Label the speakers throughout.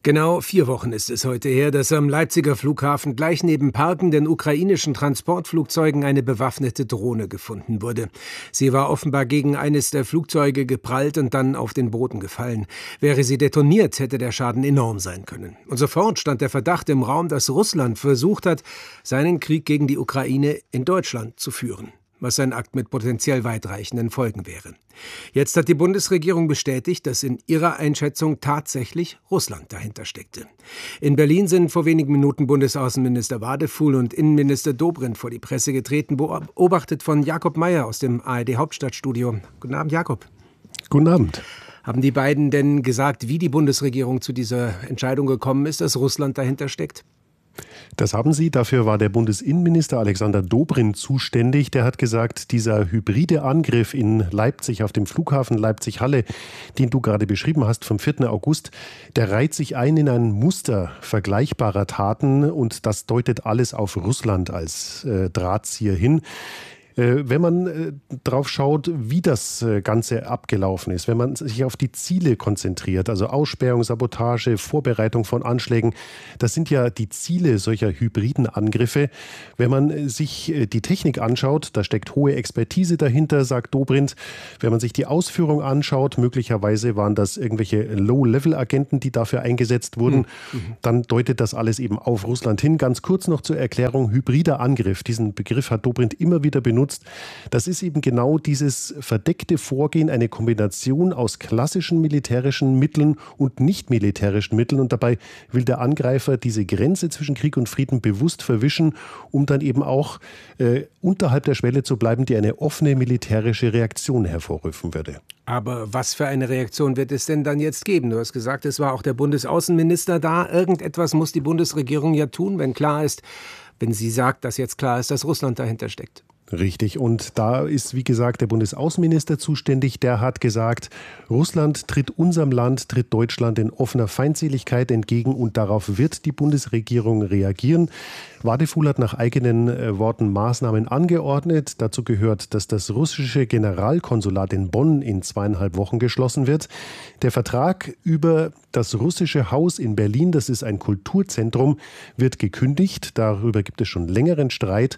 Speaker 1: Genau 4 Wochen ist es heute her, dass am Leipziger Flughafen gleich neben parkenden ukrainischen Transportflugzeugen eine bewaffnete Drohne gefunden wurde. Sie war offenbar gegen eines der Flugzeuge geprallt und dann auf den Boden gefallen. Wäre sie detoniert, hätte der Schaden enorm sein können. Und sofort stand der Verdacht im Raum, dass Russland versucht hat, seinen Krieg gegen die Ukraine in Deutschland zu führen, was ein Akt mit potenziell weitreichenden Folgen wäre. Jetzt hat die Bundesregierung bestätigt, dass in ihrer Einschätzung tatsächlich Russland dahinter steckte. In Berlin sind vor wenigen Minuten Bundesaußenminister Wadefuhl und Innenminister Dobrindt vor die Presse getreten, beobachtet von Jakob Mayer aus dem ARD-Hauptstadtstudio. Guten Abend, Jakob.
Speaker 2: Guten Abend.
Speaker 1: Haben die beiden denn gesagt, wie die Bundesregierung zu dieser Entscheidung gekommen ist, dass Russland dahinter steckt?
Speaker 2: Das haben sie. Dafür war der Bundesinnenminister Alexander Dobrindt zuständig. Der hat gesagt, dieser hybride Angriff in Leipzig auf dem Flughafen Leipzig-Halle, den du gerade beschrieben hast, vom 4. August, der reiht sich ein in ein Muster vergleichbarer Taten und das deutet alles auf Russland als Drahtzieher hin. Wenn man drauf schaut, wie das Ganze abgelaufen ist, wenn man sich auf die Ziele konzentriert, also Ausspähung, Sabotage, Vorbereitung von Anschlägen, das sind ja die Ziele solcher hybriden Angriffe. Wenn man sich die Technik anschaut, da steckt hohe Expertise dahinter, sagt Dobrindt. Wenn man sich die Ausführung anschaut, möglicherweise waren das irgendwelche Low-Level-Agenten, die dafür eingesetzt wurden, dann deutet das alles eben auf Russland hin. Ganz kurz noch zur Erklärung, hybrider Angriff, diesen Begriff hat Dobrindt immer wieder benutzt. Das ist eben genau dieses verdeckte Vorgehen, eine Kombination aus klassischen militärischen Mitteln und nicht militärischen Mitteln. Und dabei will der Angreifer diese Grenze zwischen Krieg und Frieden bewusst verwischen, um dann eben auch unterhalb der Schwelle zu bleiben, die eine offene militärische Reaktion hervorrufen würde.
Speaker 1: Aber was für eine Reaktion wird es denn dann jetzt geben? Du hast gesagt, es war auch der Bundesaußenminister da. Irgendetwas muss die Bundesregierung ja tun, wenn sie sagt, dass jetzt klar ist, dass Russland dahinter steckt.
Speaker 2: Richtig. Und da ist, wie gesagt, der Bundesaußenminister zuständig. Der hat gesagt, Russland tritt unserem Land, tritt Deutschland in offener Feindseligkeit entgegen und darauf wird die Bundesregierung reagieren. Wadefuhl hat nach eigenen Worten Maßnahmen angeordnet. Dazu gehört, dass das russische Generalkonsulat in Bonn in 2,5 Wochen geschlossen wird. Der Vertrag über das russische Haus in Berlin, das ist ein Kulturzentrum, wird gekündigt. Darüber gibt es schon längeren Streit,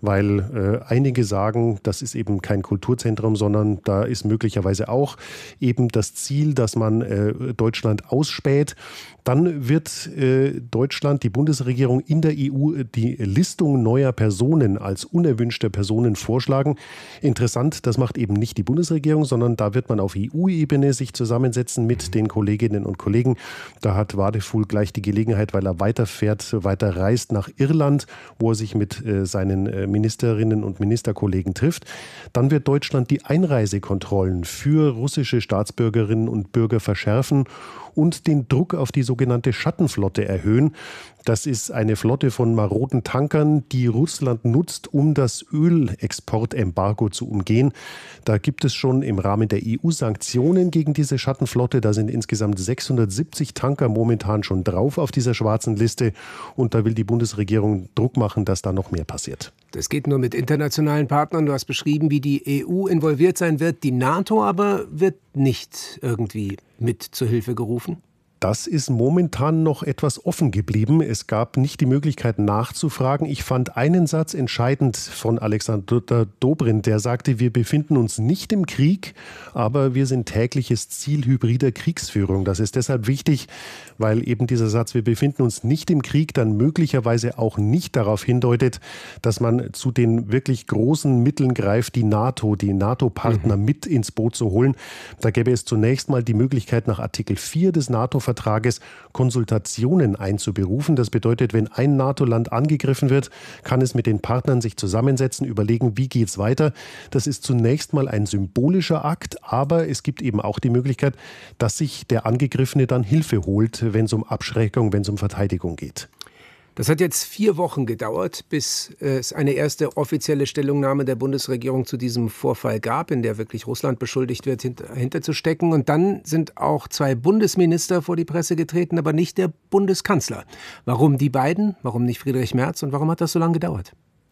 Speaker 2: weil einige sagen, das ist eben kein Kulturzentrum, sondern da ist möglicherweise auch eben das Ziel, dass man Deutschland ausspäht. Dann wird Deutschland, die Bundesregierung in der EU, die Listung neuer Personen als unerwünschte Personen vorschlagen. Interessant, das macht eben nicht die Bundesregierung, sondern da wird man auf EU-Ebene sich zusammensetzen mit den Kolleginnen und Kollegen. Da hat Wadefuhl gleich die Gelegenheit, weil er weiter reist nach Irland, wo er sich mit seinen Ministerinnen und Ministerkollegen trifft. Dann wird Deutschland die Einreisekontrollen für russische Staatsbürgerinnen und Bürger verschärfen und den Druck auf die sogenannte Schattenflotte erhöhen. Das ist eine Flotte von maroden Tankern, die Russland nutzt, um das Ölexportembargo zu umgehen. Da gibt es schon im Rahmen der EU Sanktionen gegen diese Schattenflotte. Da sind insgesamt 670 Tanker momentan schon drauf auf dieser schwarzen Liste. Und da will die Bundesregierung Druck machen, dass da noch mehr passiert.
Speaker 1: Das geht nur mit internationalen Partnern. Du hast beschrieben, wie die EU involviert sein wird. Die NATO aber wird nicht irgendwie mit zur Hilfe gerufen?
Speaker 2: Das ist momentan noch etwas offen geblieben. Es gab nicht die Möglichkeit nachzufragen. Ich fand einen Satz entscheidend von Alexander Dobrindt, der sagte, wir befinden uns nicht im Krieg, aber wir sind tägliches Ziel hybrider Kriegsführung. Das ist deshalb wichtig, weil eben dieser Satz, wir befinden uns nicht im Krieg, dann möglicherweise auch nicht darauf hindeutet, dass man zu den wirklich großen Mitteln greift, die NATO-Partner mit ins Boot zu holen. Da gäbe es zunächst mal die Möglichkeit, nach Artikel 4 des NATO-Vertrages Konsultationen einzuberufen. Das bedeutet, wenn ein NATO-Land angegriffen wird, kann es mit den Partnern sich zusammensetzen, überlegen, wie geht's weiter. Das ist zunächst mal ein symbolischer Akt, aber es gibt eben auch die Möglichkeit, dass sich der Angegriffene dann Hilfe holt, wenn es um Abschreckung, wenn es um Verteidigung geht.
Speaker 1: Das hat jetzt 4 Wochen gedauert, bis es eine erste offizielle Stellungnahme der Bundesregierung zu diesem Vorfall gab, in der wirklich Russland beschuldigt wird, hinter zu stecken. Und dann sind auch 2 Bundesminister vor die Presse getreten, aber nicht der Bundeskanzler. Warum die beiden? Warum nicht Friedrich Merz? Und warum hat das so lange gedauert?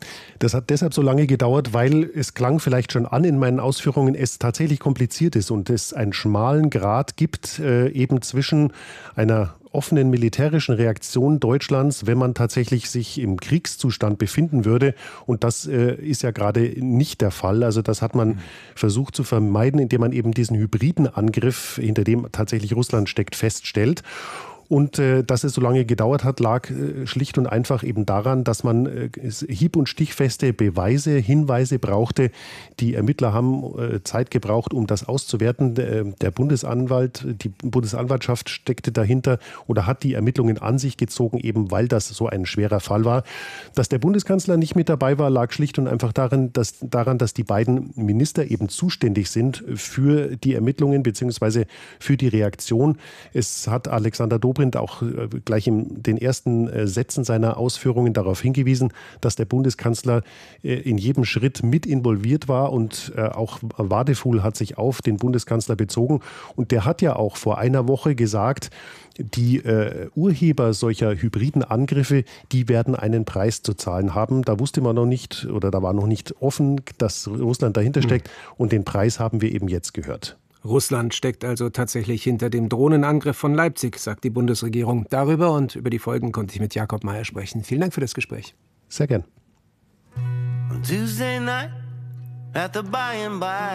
Speaker 2: Das hat deshalb so lange gedauert, weil es klang vielleicht schon an in meinen Ausführungen, es tatsächlich kompliziert ist und es einen schmalen Grat gibt, eben zwischen einer offenen militärischen Reaktion Deutschlands, wenn man tatsächlich sich im Kriegszustand befinden würde. Und das ist ja gerade nicht der Fall. Also das hat man versucht zu vermeiden, indem man eben diesen hybriden Angriff, hinter dem tatsächlich Russland steckt, feststellt. Und dass es so lange gedauert hat, lag schlicht und einfach eben daran, dass man hieb- und stichfeste Beweise, Hinweise brauchte. Die Ermittler haben Zeit gebraucht, um das auszuwerten. Der Bundesanwalt, die Bundesanwaltschaft steckte dahinter oder hat die Ermittlungen an sich gezogen, eben weil das so ein schwerer Fall war. Dass der Bundeskanzler nicht mit dabei war, lag schlicht und einfach daran, dass die beiden Minister eben zuständig sind für die Ermittlungen bzw. für die Reaktion. Es hat Alexander Dobrindt auch gleich in den ersten Sätzen seiner Ausführungen darauf hingewiesen, dass der Bundeskanzler in jedem Schritt mit involviert war und auch Wadefuhl hat sich auf den Bundeskanzler bezogen und der hat ja auch vor einer Woche gesagt, die Urheber solcher hybriden Angriffe, die werden einen Preis zu zahlen haben. Da wusste man noch nicht oder da war noch nicht offen, dass Russland dahinter steckt und den Preis haben wir eben jetzt gehört.
Speaker 1: Russland steckt also tatsächlich hinter dem Drohnenangriff von Leipzig, sagt die Bundesregierung. Darüber und über die Folgen konnte ich mit Jakob Mayer sprechen. Vielen Dank für das Gespräch.
Speaker 2: Sehr gern.
Speaker 3: On Tuesday night at the by and by,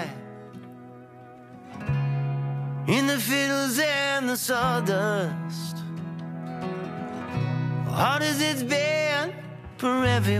Speaker 3: in the fiddles and the sawdust, hard as it's been for everyone.